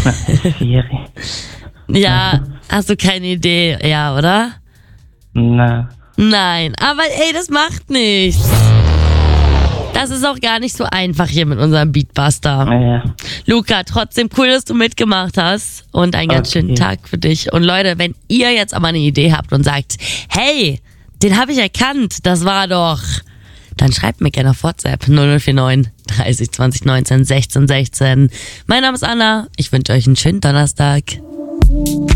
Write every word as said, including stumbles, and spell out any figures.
Siri. Ja, hast du keine Idee, ja, oder? Na. Nein, aber ey, das macht nichts. Das ist auch gar nicht so einfach hier mit unserem Beatbuster. Ja. Luca, trotzdem cool, dass du mitgemacht hast und einen ganz Okay. schönen Tag für dich. Und Leute, wenn ihr jetzt aber eine Idee habt und sagt, hey, den habe ich erkannt, das war doch, dann schreibt mir gerne auf WhatsApp null null vier neun dreißig zwanzig neunzehn sechzehn sechzehn. Mein Name ist Anna, ich wünsche euch einen schönen Donnerstag.